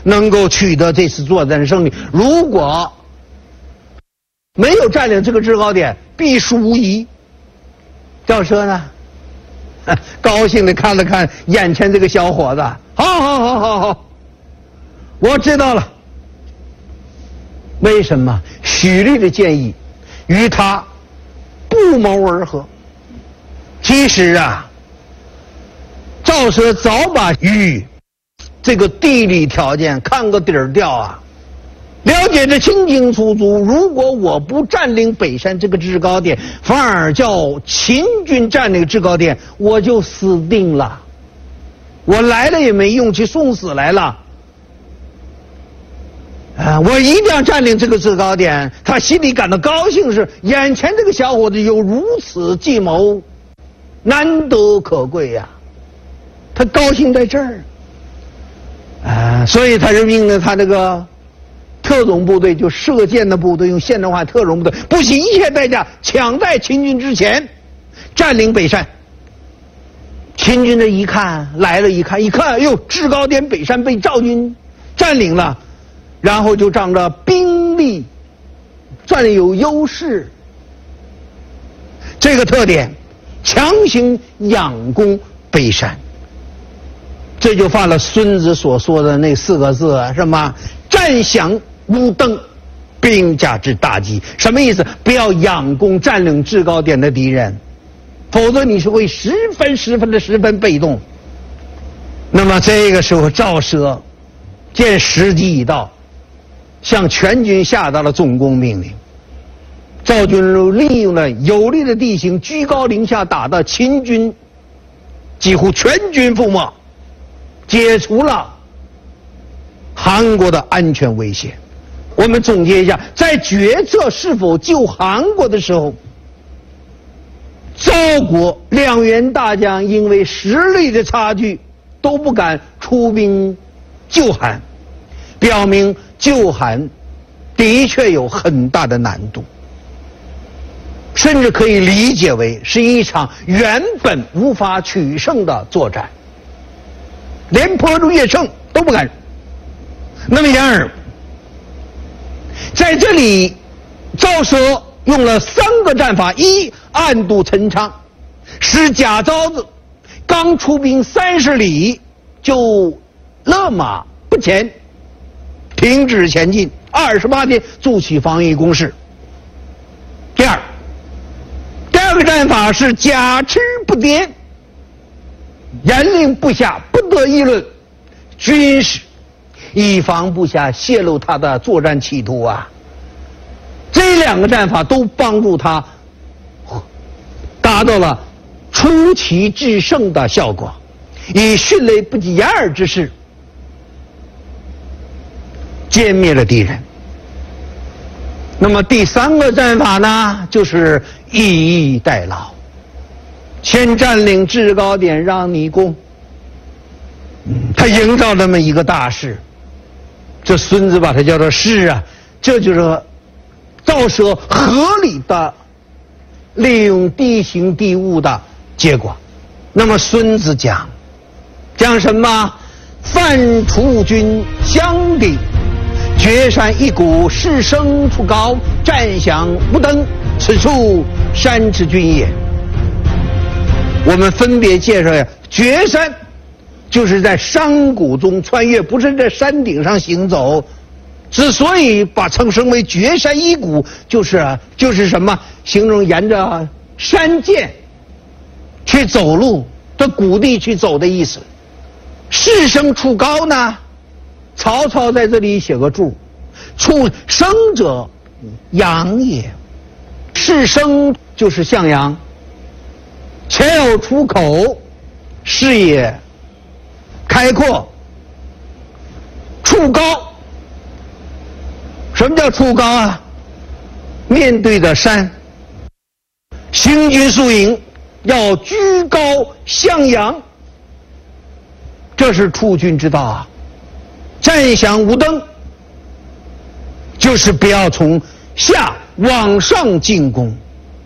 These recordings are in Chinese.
能够取得这次作战的胜利。如果没有占领这个制高点，必输无疑。赵奢呢，高兴地看了看眼前这个小伙子，好，我知道了。为什么许律的建议与他不谋而合？其实啊，赵奢早把豫这个地理条件看个底儿掉啊，了解着清清楚楚。如果我不占领北山这个制高点，反而叫秦军占领制高点，我就死定了。我来了也没用，去送死来了。我一定要占领这个制高点。他心里感到高兴是，眼前这个小伙子有如此计谋，难得可贵呀。他高兴在这儿。所以他就命令他这个特种部队，就射箭的部队，用现代化特种部队，不惜一切代价抢在秦军之前占领北山。秦军这一看来了，一看，哟，制高点北山被赵军占领了，然后就仗着兵力占有优势这个特点，强行仰攻北山。这就犯了孙子所说的那4个字，什么战饷无登，兵家之大忌。什么意思？不要仰攻占领制高点的敌人，否则你是会十分被动。那么这个时候赵奢见时机已到，向全军下达了总攻命令。赵军利用了有利的地形，居高临下打到秦军几乎全军覆没，解除了韩国的安全威胁。我们总结一下，在决策是否救韩国的时候，赵国2员大将因为实力的差距都不敢出兵救韩，表明救韩的确有很大的难度，甚至可以理解为是一场原本无法取胜的作战，连坡入叶胜都不敢。那么然而在这里赵奢用了3个战法：一，暗度陈仓，使假招子刚出兵30里就勒马不前，停止前进，28天筑起防御工事。第二个战法是假持不迭，严令部下不得议论军事，以防部下泄露他的作战企图啊。这2个战法都帮助他达到了出奇制胜的效果，以迅雷不及掩耳之势歼灭了敌人。那么第3个战法呢，就是以逸待劳，先占领制高点让你攻。他营造这么一个大势，这孙子把它叫做势啊，这就是赵奢合理的利用地形地物的结果。那么孙子讲什么？犯楚军相抵，决山一谷，士声处高，战饷无登，此处山之军也。我们分别介绍呀，决山就是在山谷中穿越，不是在山顶上行走。之所以把称声为决山一谷，就是什么？形容沿着山涧去走路的谷地去走的意思。士声处高呢，曹操在这里写个注，处生者阳也，士声就是向阳，前有出口，视野开阔。处高，什么叫处高啊？面对着山，行军宿营要居高向阳，这是处军之道啊。战饷无登，就是不要从下往上进攻，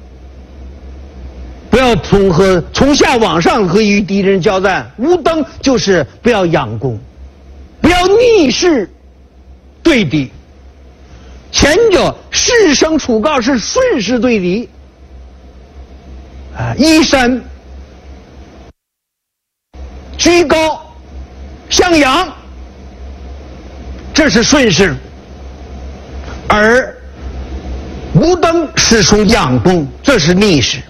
不要从下往上和与敌人交战。无登就是不要仰攻。 不要逆势对敌。前者势升处高是顺势对敌，依山居高向阳，这是顺势；而无登是属仰攻，这是逆势。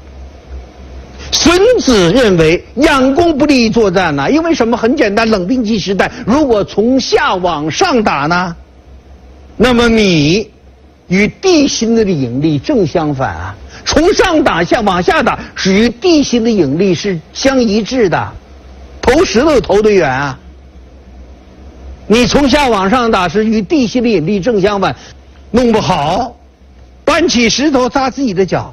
孙子认为仰攻不利于作战呢，因为什么？很简单，冷兵器时代，如果从下往上打呢，那么你与地心的引力正相反啊。从上打往下打，是与地心的引力是相一致的，投石头投得远啊。你从下往上打是与地心的引力正相反，弄不好搬起石头砸自己的脚。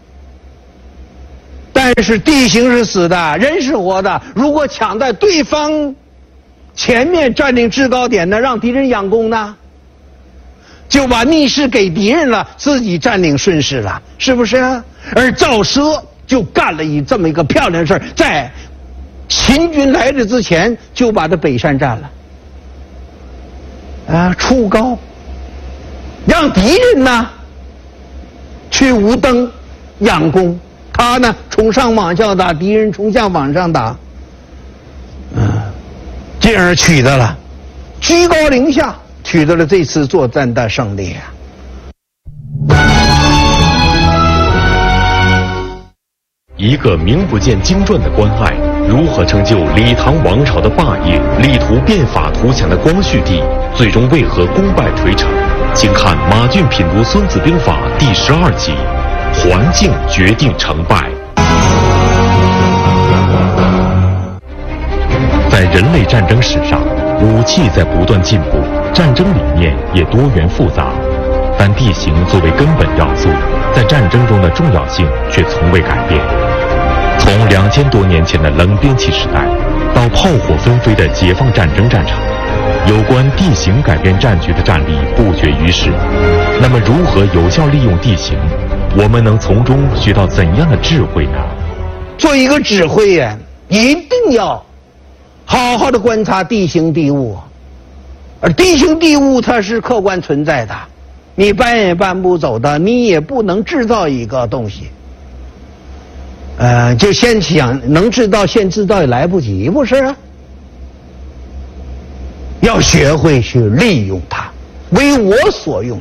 但是地形是死的，人是活的。如果抢在对方前面占领制高点呢，让敌人仰攻呢，就把逆势给敌人了，自己占领顺势了，是不是啊？而赵奢就干了这么一个漂亮的事儿，在秦军来这之前就把这北山占了，出高，让敌人呢去无登仰攻。他呢从上往下打，敌人从下往上打，进而取得了居高临下，取得了这次作战的胜利啊。 一个名不见经传的关隘，如何成就李唐王朝的霸业，力图变法图强的光绪帝，最终为何功败垂成？请看马骏品读《孙子兵法》第12集。环境决定成败。在人类战争史上，武器在不断进步，战争理念也多元复杂，但地形作为根本要素，在战争中的重要性却从未改变。从2000多年前的冷兵器时代，到炮火纷飞的解放战争战场，有关地形改变战局的战例不绝于世。那么，如何有效利用地形？我们能从中学到怎样的智慧呢？ 做一个指挥员，一定要好好的观察地形地物，而地形地物它是客观存在的，你搬也搬不走的，你也不能制造一个东西。就先想能制造，现制造也来不及，不是啊？要学会去利用它，为我所用。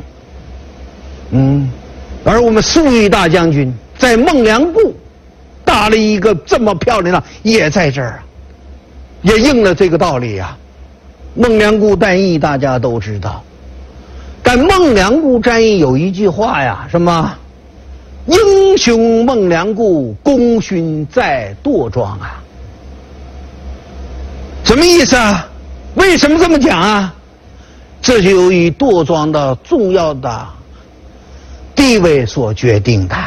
而我们粟裕大将军在孟良崮打了一个这么漂亮的，也在这儿，也应了这个道理啊。孟良崮战役大家都知道，但孟良崮战役有一句话呀，什么？英雄孟良崮，功勋在垛庄啊。什么意思啊？为什么这么讲啊？这就由于垛庄的重要的地位所决定的。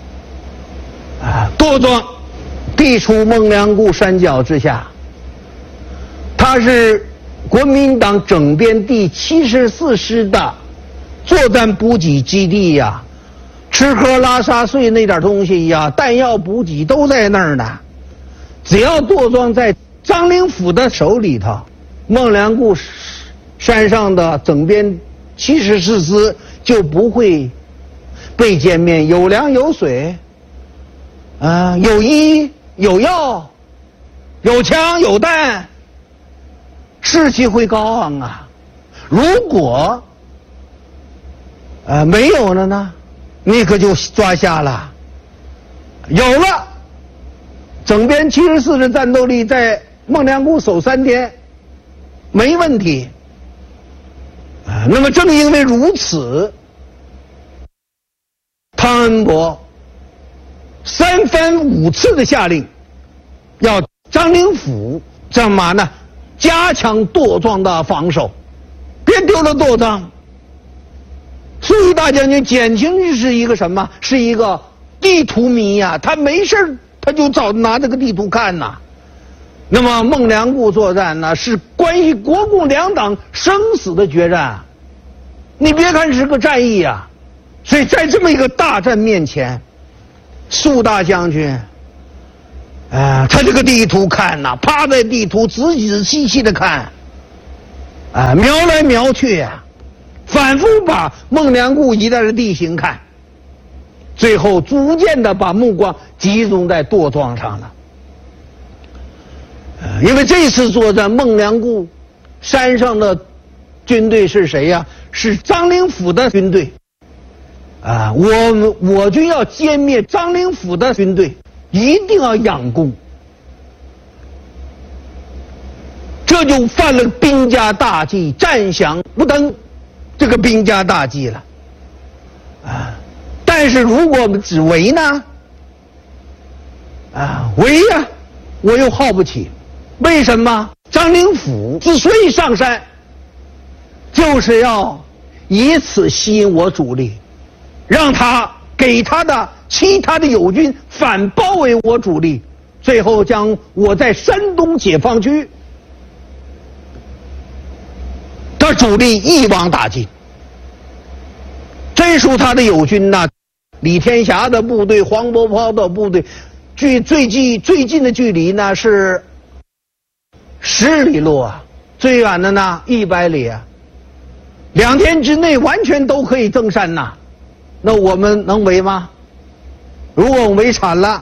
垛庄地处孟良崮山脚之下，它是国民党整编第74师的作战补给基地呀，吃喝拉撒睡那点东西呀，弹药补给都在那儿呢。只要垛庄在张灵甫的手里头，孟良崮山上的整编74师就不会被歼灭，有粮有水，有医有药，有枪有弹，士气会高昂啊。如果没有了呢，你可就抓瞎了。有了，整编74的战斗力在孟良崮守3天没问题。那么正因为如此，汤恩伯3番5次的下令，要张灵甫干嘛呢？加强垛庄的防守，别丢了垛庄。粟裕大将军简直是一个什么？是一个地图迷呀！他没事他就找拿这个地图看呐。那么孟良崮作战呢，是关系国共两党生死的决战。你别看是个战役啊，所以在这么一个大战面前，粟大将军，他这个地图看呐，趴在地图仔仔细细的看， 瞄来瞄去啊，反复把孟良崮一带的地形看，最后逐渐的把目光集中在垛庄上了。因为这次作战，孟良崮山上的军队是谁呀？是张灵甫的军队。我军要歼灭张灵甫的军队，一定要仰攻。这就犯了兵家大忌，战饷不登这个兵家大忌了。但是如果我们只围呢？围呀，我又耗不起。为什么？张灵甫之所以上山，就是要以此吸引我主力，让他给他的其他的友军反包围我主力，最后将我在山东解放区的主力一网打尽。这属他的友军呢，李天霞的部队、黄伯韬的部队，最近的距离呢是10里路啊，最远的呢100里啊，2天之内完全都可以登山呐。那我们能围吗？如果我们围惨了，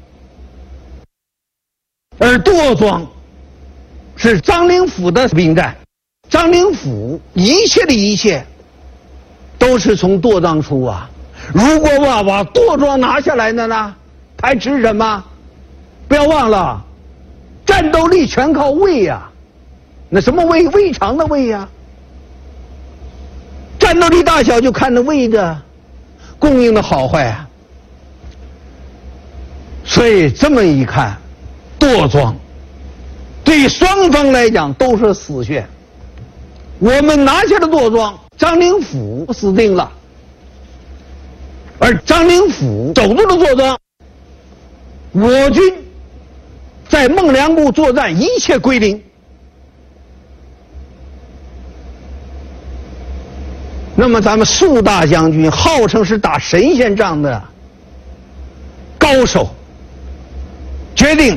而垛庄是张灵甫的兵站，张灵甫一切的一切都是从垛庄出啊。如果把垛庄拿下来的呢，还值什么？不要忘了，战斗力全靠胃呀。那什么胃？胃肠的胃呀。战斗力大小就看着胃的供应的好坏啊。所以这么一看，垛庄对双方来讲都是死穴。我们拿下了垛庄，张灵甫死定了。而张灵甫守住了垛庄，我军在孟良崮作战一切归零。那么咱们肃大将军号称是打神仙仗的高手，决定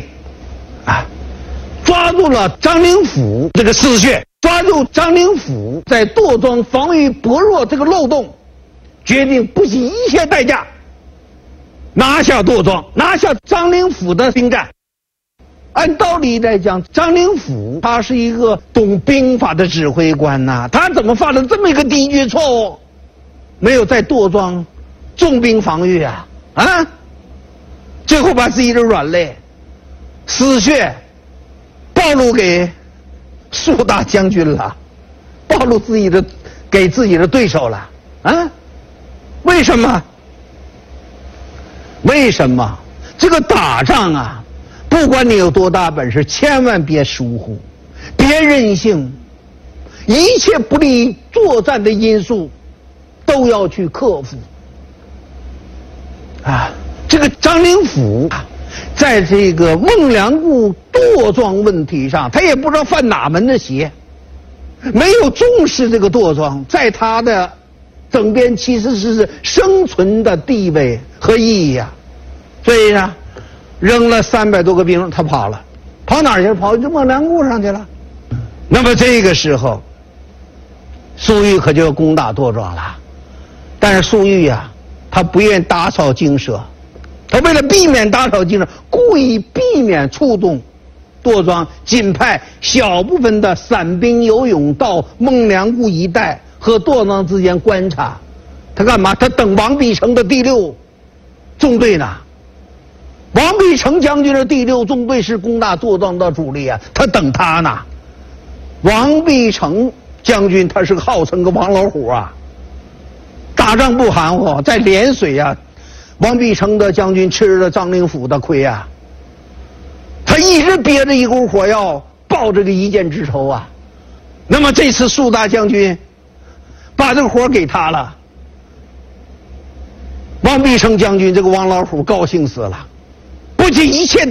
抓住了张灵甫这个死穴，抓住张灵甫在垛庄防御薄弱这个漏洞，决定不惜一切代价拿下垛庄，拿下张灵甫的兵站。按道理来讲，张灵甫他是一个懂兵法的指挥官呐，他怎么犯了这么一个低级错误？没有在垛庄重兵防御啊！最后把自己的软肋、死穴暴露给肃大将军了，暴露给自己的对手了为什么？为什么？这个打仗啊，不管你有多大本事，千万别疏忽，别任性，一切不利作战的因素都要去克服。这个张灵甫在这个孟良崮垛庄问题上，他也不知道犯哪门的邪，没有重视这个垛庄，在他的整边其实是生存的地位和意义啊。所以呢，扔了300多个兵，他跑了，跑哪儿去了？跑孟良崮上去了。那么这个时候，粟裕可就要攻打垛庄了。但是粟裕他不愿打草惊蛇，他为了避免打草惊蛇，故意避免触动垛庄，仅派小部分的散兵游勇到孟良崮一带和垛庄之间观察。他干嘛？他等王必成的第6纵队呢。王必成将军的第6纵队是攻打垛庄的主力他等他呢。王必成将军他是个号称个王老虎打仗不含糊，在涟水王必成的将军吃了张灵甫的亏他一直憋着一股火要报这个一箭之仇那么这次肃大将军把这个火给他了，王必成将军这个王老虎高兴死了，不计一切